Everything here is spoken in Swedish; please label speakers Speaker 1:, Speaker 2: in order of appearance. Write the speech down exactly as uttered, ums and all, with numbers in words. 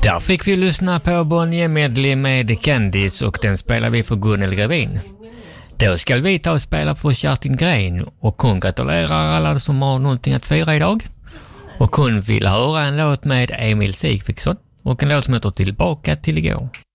Speaker 1: Där fick vi lyssna på Bonnier Medley med Candice och den spelar vi för Gunnel Grevin. Då ska vi ta och spela för Kerstin Gren och hon gratulerar alla som har någonting att fira idag. Och hon vill höra en låt med Emil Sigviksson och en låt som heter Tillbaka till igår.